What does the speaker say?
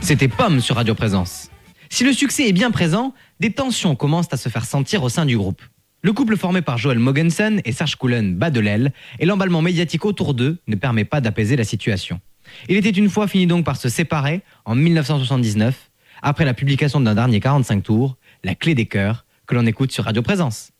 C'était Pomme sur Radio Présence. Si le succès est bien présent, des tensions commencent à se faire sentir au sein du groupe. Le couple formé par Joel Mogensen et Serge Coulen bat de l'aile et l'emballement médiatique autour d'eux ne permet pas d'apaiser la situation. Il était une fois fini donc par se séparer en 1979, après la publication d'un dernier 45 tours, La Clé des Cœurs, que l'on écoute sur Radio Présence.